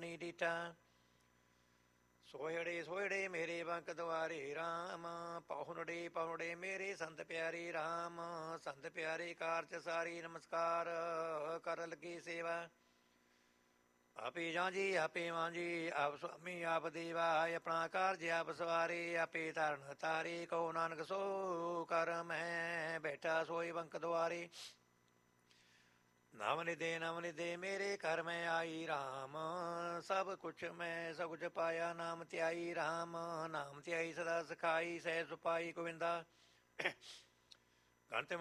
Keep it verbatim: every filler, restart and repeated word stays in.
ਜਣੀ ਡੀਠਾ। ਸੋਹੜੇ ਸੋਹੜੇ ਮੇਰੇ ਬੰਕ ਦੁਆਰੇ ਰਾਮ, ਪਹੁਨੜੇ ਪਹੁਨੜੇ ਮੇਰੇ ਸੰਤ ਪਿਆਰੇ ਰਾਮ। ਸੰਤ ਪਿਆਰੇ ਕਾਰਜ ਸਾਰੀ ਨਮਸਕਾਰ, ਕਰ ਲੱਗੀ ਸੇਵਾ। ਆਪੇ ਜਾਂਜੀ ਆਪੇ ਮਾਂਜੀ, ਆਪ ਸੁਆਮੀ ਆਪ ਦੇਵਾ। ਆਪਣਾ ਕਾਰਜ ਆਪ ਸਵਾਰੇ, ਆਪੇ ਧਰਨ ਤਾਰੇ। ਕਹੋ ਨਾਨਕ ਸੋ ਕਰ ਮੈਂ, ਬੈਠਾ ਸੋਈ ਬੰਕ ਦੁਆਰੇ। ਨਵ ਨਿਦੇ ਨਵ ਨਿਦੇ ਮੇਰੇ ਘਰ ਮੈਂ ਆਈ ਰਾਮ, ਸਭ ਕੁਛ ਮੈਂ ਸਭ ਕੁਛ ਪਾਇਆ ਨਾਮ ਧਿਆਈ ਰਾਮ। ਨਾਮ ਧਿਆਈ ਸਦਾ ਸਿਖਾਈ, ਸਹਿ ਸੁਪਾਈ ਗੋਵਿੰਦਾ। ਗਣਤ